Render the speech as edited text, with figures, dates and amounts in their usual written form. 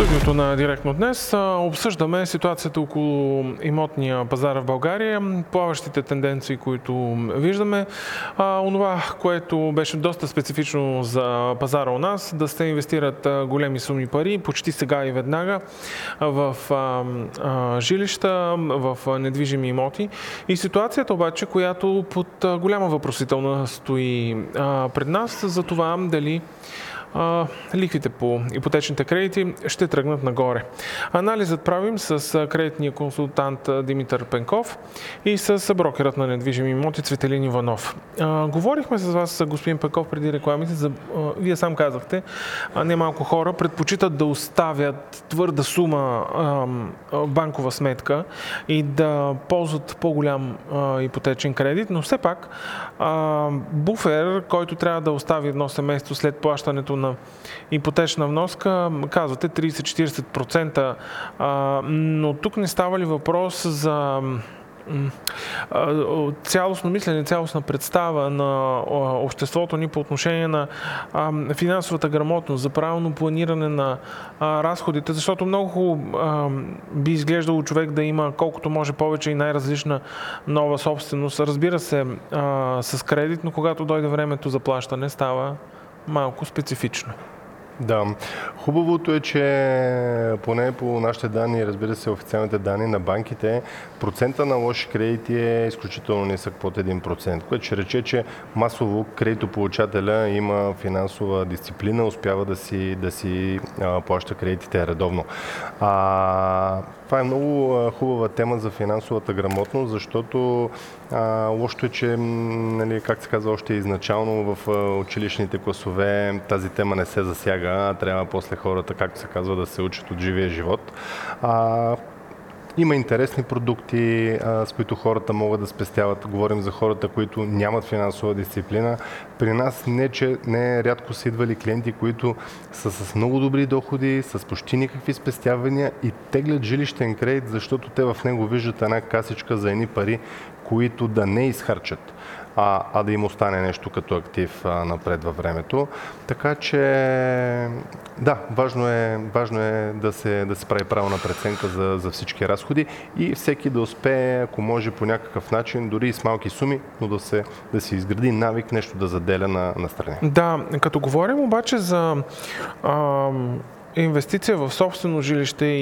студиото на Директно днес обсъждаме ситуацията около имотния пазар в България, плаващите тенденции, които виждаме. Онова, което беше доста специфично за пазара у нас, да се инвестират големи суми пари, почти сега и веднага, в жилища, в недвижими имоти. И ситуацията обаче, която под голяма въпросителна стои пред нас, за това дали лихвите по ипотечните кредити ще тръгнат нагоре. Анализът правим с кредитния консултант Димитър Пенков и с брокерът на недвижими имоти Цветелин Иванов. Говорихме с вас, господин Пенков, преди рекламите. Вие сам казахте, немалко хора предпочитат да оставят твърда сума банкова сметка и да ползват по-голям ипотечен кредит, но все пак буфер, който трябва да остави едно семейство след плащането на ипотечна вноска, казвате 30-40%, но тук не става ли въпрос за цялостно мислене, цялостна представа на обществото ни по отношение на финансовата грамотност, за правилно планиране на разходите, защото много хубаво би изглеждало човек да има колкото може повече и най-различна нова собственост. Разбира се, с кредит, но когато дойде времето за плащане, става малко специфично. Да. Хубавото е, че поне по нашите данни, разбира се, официалните данни на банките, процента на лоши кредити е изключително нисък, под 1%, което ще рече, че масово кредитополучателя има финансова дисциплина, успява да си плаща кредитите редовно. Това е много хубава тема за финансовата грамотност, защото лошото е, че, нали, как се казва, още изначално в училищните класове тази тема не се засяга, трябва после хората, както се казва, да се учат от живия живот. Има интересни продукти, с които хората могат да спестяват. Говорим за хората, които нямат финансова дисциплина. При нас не рядко са идвали клиенти, които са с много добри доходи, с почти никакви спестявания и теглят жилищен кредит, защото те в него виждат една касичка за едни пари, които да не изхарчат, а да им остане нещо като актив напред във времето. Така че, да, важно е да се прави правилна преценка за всички разходи и всеки да успее, ако може по някакъв начин, дори и с малки суми, но да се изгради навик нещо да заделя на страни. Да, като говорим обаче за инвестиция в собствено жилище